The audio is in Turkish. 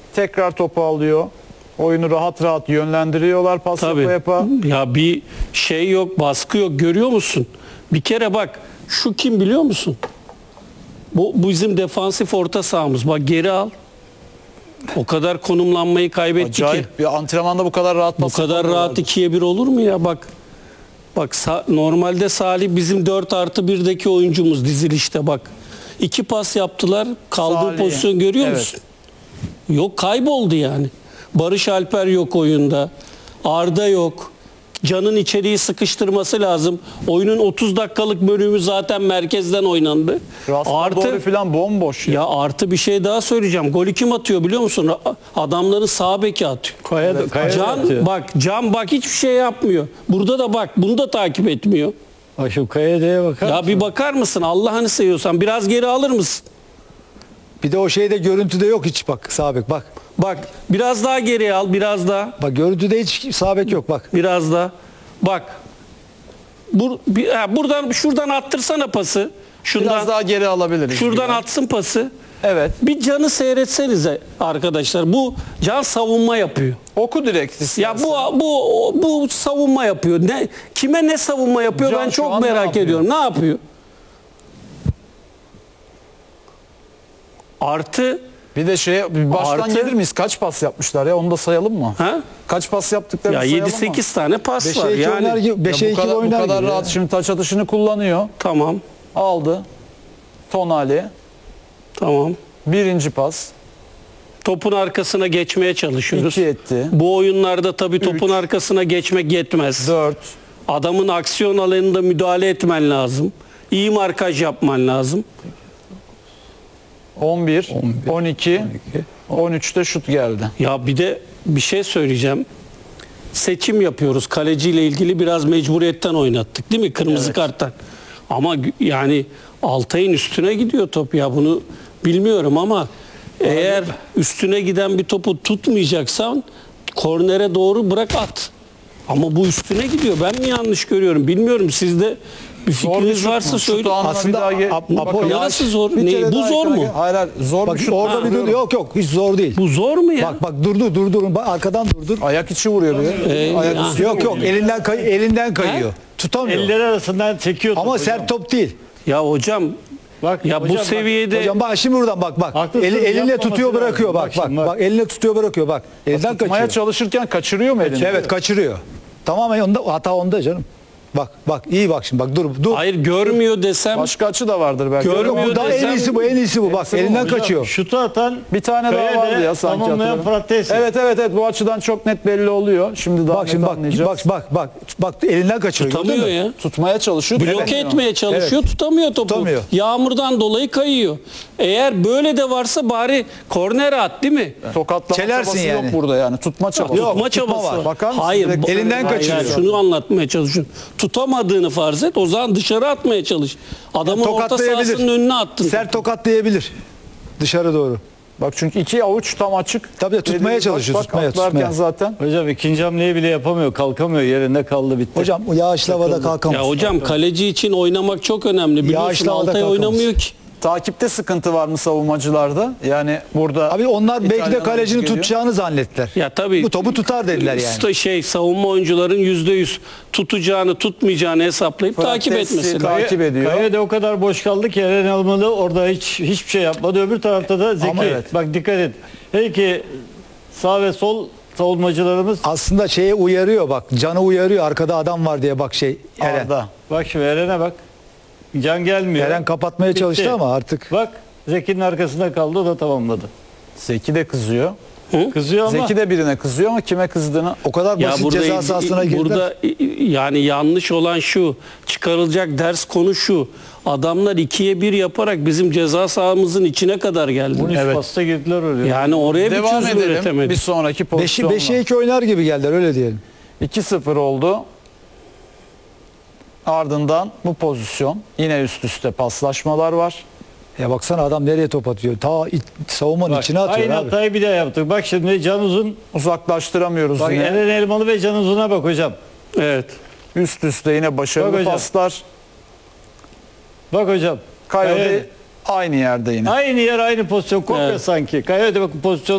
Tekrar topu alıyor. Oyunu rahat rahat yönlendiriyorlar pas Tabii. yapa. Ya bir şey yok, baskı yok. Görüyor musun? Bir kere bak, şu kim biliyor musun? Bu bizim defansif orta sahamız. Bak geri al. O kadar konumlanmayı kaybetti ki. Acayip bir antrenmanda bu kadar rahat Bu pas kadar rahat yapamıyorlardı. 2'ye 1 olur mu ya? Bak normalde Salih bizim 4+1'deki oyuncumuz dizilişte bak. 2 pas yaptılar. Kaldığı Salih. pozisyon görüyor Evet. musun? Yok, kayboldu yani. Barış Alper yok oyunda. Arda yok. Can'ın içeriği sıkıştırması lazım. Oyunun 30 dakikalık bölümü zaten merkezden oynandı. Doğru falan bomboş. Ya artı bir şey daha söyleyeceğim. Golü kim atıyor biliyor musun? Adamların sağ beki atıyor. Can bak hiçbir şey yapmıyor. Burada da bak, bunu da takip etmiyor. Bak şu Kayade'ye bakar Ya mısın? bir bakar mısın? Allah'ını seviyorsan biraz geri alır mısın? Bir de o şeyde görüntüde yok hiç bak sağ bek bak. Bak biraz daha geriye al, biraz daha. Bak görüntüde hiç sağ bek yok bak. Biraz daha. Bak. Buradan şuradan attırsana pası. Biraz daha geri alabiliriz. Şuradan gibi. atsın pası. Evet. Bir Can'ı seyretsenize arkadaşlar. Bu Can savunma yapıyor. Oku direkt Ya istersen. bu savunma yapıyor. Kime ne savunma yapıyor Can ben şu çok an ne merak yapıyor? ediyorum. Ne yapıyor? Artı Bir de bir baştan Artı- gelir miyiz? Kaç pas yapmışlar ya? Onu da sayalım mı? ha? Kaç pas yaptıklarını Ya sayalım mı? 7-8 tane pas 5'e var 2 oynar yani. gibi 5'e Ya 2 bu oynar kadar gibi. rahat şimdi taç atışını kullanıyor. Tamam. Aldı. Tonali. Tamam. Birinci pas. Topun arkasına geçmeye çalışıyoruz. 2 etti. Bu oyunlarda tabii topun arkasına geçmek yetmez. 4. Adamın aksiyon alanında müdahale etmen lazım. İyi markaj yapman lazım. 11. 12. 13'te şut geldi. Ya bir de bir şey söyleyeceğim. Seçim yapıyoruz. Kaleciyle ilgili biraz mecburiyetten oynattık değil mi? Kırmızı karttan. Ama yani Altay'ın üstüne gidiyor top ya. Bunu bilmiyorum ama eğer üstüne giden bir topu tutmayacaksan kornere doğru bırak at. Ama bu üstüne gidiyor. Ben mi yanlış görüyorum? Bilmiyorum. Sizde bir Zor bir fikriniz şut varsa mu? Şut söyleyin. anına Aslında bir daha Apo Ya nasıl zor? Bir kere Bu daha zor ekrana mu? gel. Hayır zor Bak bir şut. orada bir dur. Yok hiç zor değil. Bu zor mu ya? Bak durdur. Bak, arkadan durdur. Ayak içi vuruyor bir. Ayak ya. üstü Yok elinden kayıyor. Tutamıyor. Elleri arasından çekiyor. Ama topu sert hocam. top değil. Ya hocam Bak, ya hocam bu bak, seviyede Hocam bak şimdi buradan bak. Haklısın, Elinle yapmaması tutuyor lazım. bırakıyor bak Bak şimdi, bak. bak. Bak elinle tutuyor bırakıyor bak. Elinden Tutmaya kaçıyor. çalışırken kaçırıyor mu elini? Evet kaçırıyor. Tamamen onda hata onda canım. Bak iyi bak şimdi bak dur. hayır görmüyor desem Başka açı da vardır belki. Görmüyor Yok, bu daha en desem- iyisi bu en iyisi bu. Bak Hepsi bu elinden hocam. kaçıyor. Şutu atan Bir tane daha Kayade, vardı ya sanki. tamamlayan hatırlıyorum. Fratesi. Evet bu açıdan çok net belli oluyor. Şimdi daha Bak net şimdi anlayacağız. bak elinden kaçırıyor. gördün tutamıyor mü? ya. Tutmaya çalışıyor. Bloke tutamıyor. etmeye çalışıyor, tutamıyor topu. Tutamıyor. Yağmurdan dolayı kayıyor. Eğer böyle de varsa bari korner at değil mi? Tokatlama Çelersin çabası yani. yok burada yani. Tutma çabası. Yok. Tutma tutma çabası. var. Bakar mısın? Hayır, Direkt elinden hayır, kaçırıyor. şunu anlatmaya çalışıyorum. Tutamadığını farz et, o zaman dışarı atmaya çalış. Adamın orta Tokatlayabilir. sahasının önüne attın. Sert tokatlayabilir. Dışarı doğru. Bak çünkü iki avuç tam açık. Tabii de tutmaya Dediğiniz çalışıyor, bak, tutmaya. atlarken zaten. Hocam ikinci hamleyi bile yapamıyor. Kalkamıyor. Yerinde kaldı bitti. Hocam o yağışlı havada kalkamaz. Ya hocam kaleci için oynamak çok önemli. Biliyorsun Yağışlı havada Altay kalkamaz. oynamıyor ki. Takipte sıkıntı var mı savunmacılarda? Yani burada Abi onlar belki de İtalyanlar kalecinin geliyor. tutacağını zannettiler. Ya tabii. Bu topu tutar dediler yani. Savunma oyuncuların %100 tutacağını, tutmayacağını hesaplayıp takip Fratesi etmesi lazım. takip ediyor. Kayade o kadar boş kaldı ki Eren Elmalı orada hiçbir şey yapmadı. Öbür tarafta da Zeki. Ama evet. Bak dikkat et. Peki sağ ve sol savunmacılarımız Aslında şeye uyarıyor bak. Canı uyarıyor. Arkada adam var diye bak Eren. Arda. bak şimdi Eren'e bak. Can gelmiyor. Eren kapatmaya Bitti. çalıştı ama artık. Bak Zeki'nin arkasında kaldı, o da tamamladı. Zeki de kızıyor. Kızıyor ama Zeki de birine kızıyor ama kime kızdığını O kadar Ya basit burada ceza sahasına girdiler. burada yani yanlış olan şu, çıkarılacak ders konu şu. Adamlar 2'ye 1 yaparak bizim ceza sahamızın içine kadar geldi. 13 Evet. pasta girdiler oraya. Yani oraya bir devam çözüm edelim. üretemedi. Bir sonraki 5'e pozisyonla. 2 oynar gibi geldiler öyle diyelim. 2-0 oldu. Ardından bu pozisyon. Yine üst üste paslaşmalar var. Ya baksana adam nereye top atıyor? Savunmanın Bak, içine atıyor aynı abi. hatayı bir daha yaptık. Bak şimdi Can Uzun. Uzaklaştıramıyoruz Bak yine. Eren Elmalı ve Can Uzun'a bak hocam. Evet. Üst üste yine başarılı Bak hocam. paslar. Bak hocam. Kayode aynı yerde yine. Aynı yer aynı pozisyon. Kopya Evet. sanki. Kayade bak pozisyon